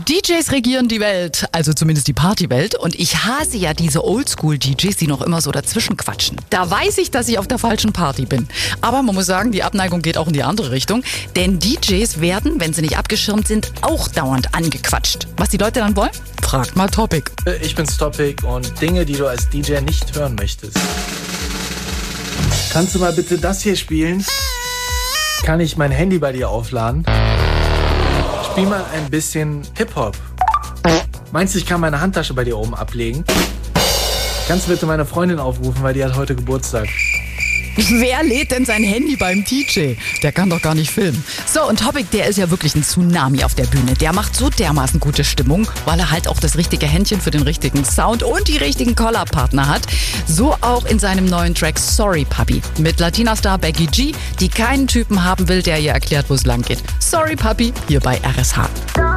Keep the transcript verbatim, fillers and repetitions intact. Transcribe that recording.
D Js regieren die Welt, also zumindest die Partywelt. Und ich hasse ja diese Oldschool-D Js, die noch immer so dazwischen quatschen. Da weiß ich, dass ich auf der falschen Party bin. Aber man muss sagen, die Abneigung geht auch in die andere Richtung. Denn D Js werden, wenn sie nicht abgeschirmt sind, auch dauernd angequatscht. Was die Leute dann wollen? Fragt mal Topic. Ich bin's Topic und Dinge, die du als D J nicht hören möchtest. Kannst du mal bitte das hier spielen? Kann ich mein Handy bei dir aufladen? Spiel mal ein bisschen Hip-Hop. Meinst du, ich kann meine Handtasche bei dir oben ablegen? Kannst du bitte meine Freundin aufrufen, weil die hat heute Geburtstag. Wer lädt denn sein Handy beim D J? Der kann doch gar nicht filmen. So, und Topic, der ist ja wirklich ein Tsunami auf der Bühne. Der macht so dermaßen gute Stimmung, weil er halt auch das richtige Händchen für den richtigen Sound und die richtigen Collab-Partner hat. So auch in seinem neuen Track Sorry Papi mit Latina-Star Becky G, die keinen Typen haben will, der ihr erklärt, wo es lang geht. Sorry Papi, hier bei R S H.